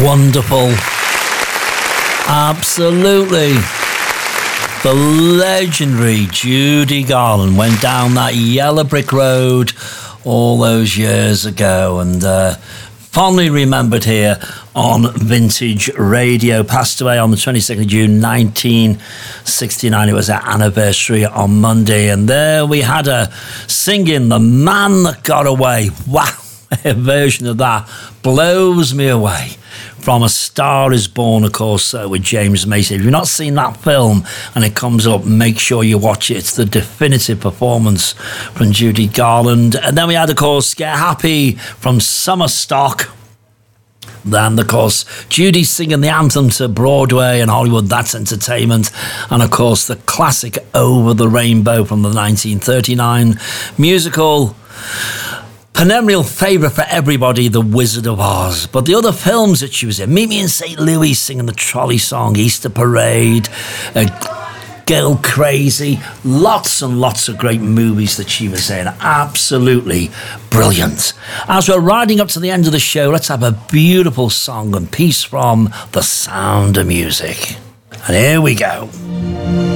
Wonderful. Absolutely. The legendary Judy Garland went down that yellow brick road all those years ago, and fondly remembered here on Vintage Radio. Passed away on the 22nd of June 1969. It was her anniversary on Monday, and there we had her singing The Man That Got Away. Wow, a version of that blows me away. From A Star Is Born, of course, with James Mason. If you've not seen that film and it comes up, make sure you watch it. It's the definitive performance from Judy Garland. And then we had, of course, Get Happy from Summer Stock. Then, of course, Judy singing the anthem to Broadway and Hollywood, That's Entertainment. And, of course, the classic Over the Rainbow from the 1939 musical. Perennial favourite for everybody, The Wizard of Oz. But the other films that she was in, Meet Me in St. Louis singing the trolley song, Easter Parade, Girl Crazy, lots and lots of great movies that she was in. Absolutely brilliant. As we're riding up to the end of the show, let's have a beautiful song and piece from The Sound of Music. And here we go.